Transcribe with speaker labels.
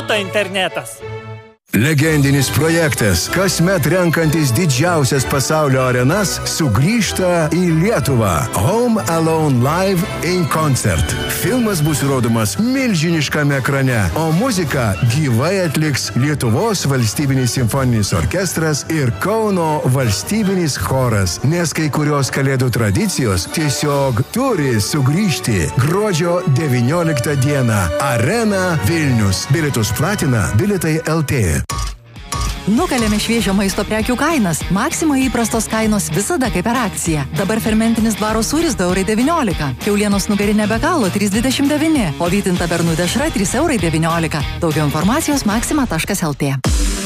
Speaker 1: auto internetas.
Speaker 2: Legendinis projektas, kasmet renkantis didžiausias pasaulio arenas, sugrįžta į Lietuvą. Home Alone Live in Concert. Filmas bus rodomas milžiniškame ekrane, o muziką gyvai atliks Lietuvos valstybinis simfoninis orkestras ir Kauno valstybinis choras, nes kai kurios kalėdų tradicijos tiesiog turi sugrįžti. Gruodžio 19 dieną. Arena Vilnius. Bilietus platina Bilietai LT.
Speaker 3: Nukalėme šviežio maisto prekių kainas. Maxima įprastos kainos visada kaip per akciją. Dabar fermentinis dvaro sūris 2,19 €. Kiaulienos nugarinė be galo 3,29 €. O vytinta bernų dešra 3,19 €. Daugiau informacijos maxima.lt.